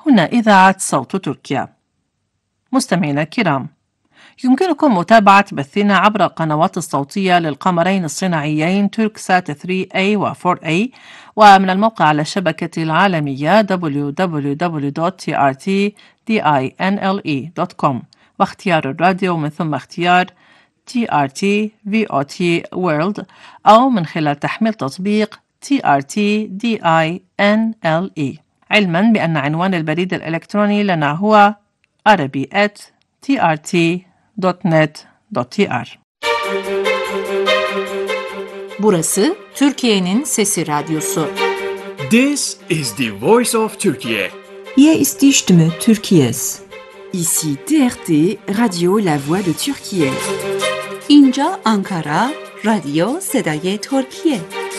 هنا إذاعة صوت تركيا. مستمعينا الكرام، يمكنكم متابعة بثنا عبر القنوات الصوتية للقمرين الصناعيين توركسات 3A و 4A، ومن الموقع على الشبكة العالمية www.trtdinle.com، واختيار الراديو من ثم اختيار TRT VOT World، أو من خلال تحميل تطبيق TRT DINLE، علما بأن عنوان البريد الإلكتروني لنا هو arabi@trt.net.tr. Burası Türkiye'nin Sesi Radyosu. This is the voice of Turkey. Hier ist die Stimme Türkiye's. Ici TRT, Radio La Voix de Türkiye. اینجا آنکارا، رادیو صدای ترکیه.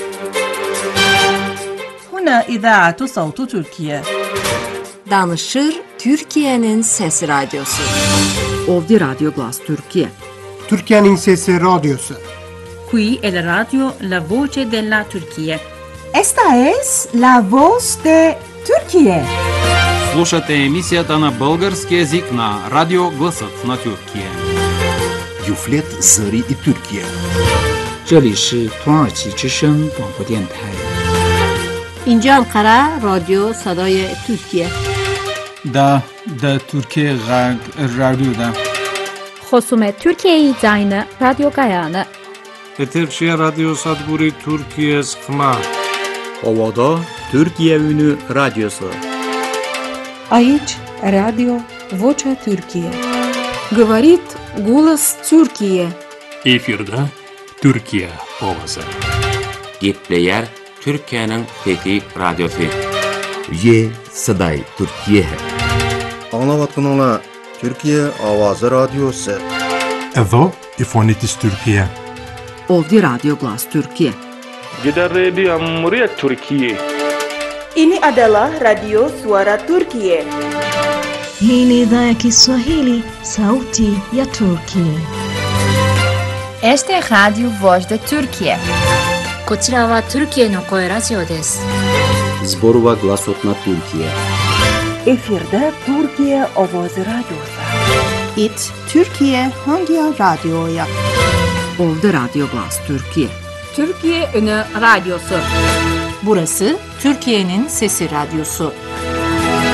هنا إذاعة صوت تركيا. Danışır Türkiye'nin Sesi Radyosu. Ovdi Radio Glas Türkiye. Türkiye'nin Sesi Radyosu. Qui è la radio La Voce della Turchia. Esta es la voz de Türkiye. Слушате емисията на български език на Радио Гласът на Тюркия. Юфлет Зари и Türkiye. 这里是土耳其之声广播电台。 اینجا انقره رادیو صدای ترکیه. دا ترکیه غرب رادیو دا. خصوم ترکیه زاین رادیو گایانه. Eterşehir Radyo Sadburi Türkiye Sıkma. Ovada Türkiye Ünü Radyosu. Aici Radio Vocea Türkiye. Говорит голос Türkiye. Efirde Türkiye ovası. Gitleyer Türkiye'nin Fethi Radyosu. Ye Saday Türkiye. Anlavatkanlar Türkiye Avazı Radyosu. Evo İfonitis Türkiye. Ovdi Radio Glas Türkiye. Gider Radio Cumhuriyet Türkiye. Ini adalah Radio Suara Turkiye. Hii ni idhaa ya Kiswahili, sauti ya Turkiye. Este es Radio Voz de Turkiye. こちらはトルキエの声ラジオです。 Zborova Glasot na Türkiye. Efirde Türkiye Ovoz Radyosu. İt Türkiye Hangi Radyo'ya? Ovdi Radio Glas Türkiye. Türkiye Ünü Radyosu. Burası Türkiye'nin Sesi Radyosu.